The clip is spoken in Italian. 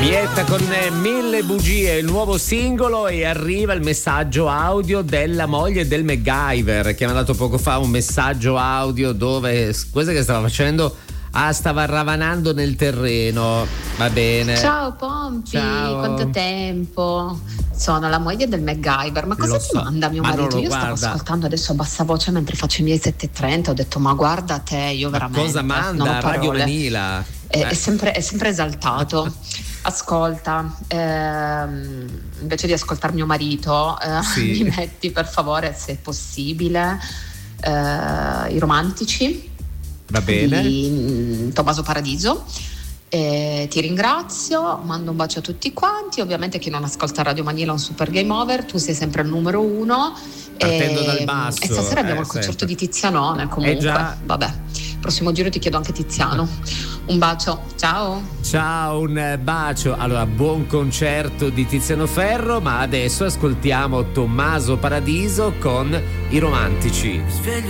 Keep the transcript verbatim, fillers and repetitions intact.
Vietta con Mille bugie, il nuovo singolo, e arriva il messaggio audio della moglie del MacGyver che mi ha mandato poco fa un messaggio audio dove questo che stava facendo? Ah, stava ravanando nel terreno. Va bene. Ciao Pompi, Ciao. Quanto tempo? Sono la moglie del MacGyver. Ma cosa Lo ti so, manda mio ma marito? non lo Io stavo guarda. ascoltando adesso a bassa voce mentre faccio i miei sette e trenta. Ho detto, ma guarda te, io veramente Cosa non ho manda? Radio parole. Vanilla. È, Eh. è sempre, è sempre esaltato. Ascolta, ehm, invece di ascoltare mio marito, eh, Sì. mi metti per favore, se è possibile, eh, i romantici Va bene. di mm, Tommaso Paradiso. Eh, ti ringrazio, mando un bacio a tutti quanti. Ovviamente chi non ascolta Radio Manila è un super game over, tu sei sempre il numero uno. Partendo e, dal basso, e stasera abbiamo eh, il concerto sempre. di Tizianone. Comunque, Eh già. vabbè, prossimo giro ti chiedo anche Tiziano. Un bacio, ciao. Ciao, un bacio. Allora, buon concerto di Tiziano Ferro, ma adesso ascoltiamo Tommaso Paradiso con I Romantici.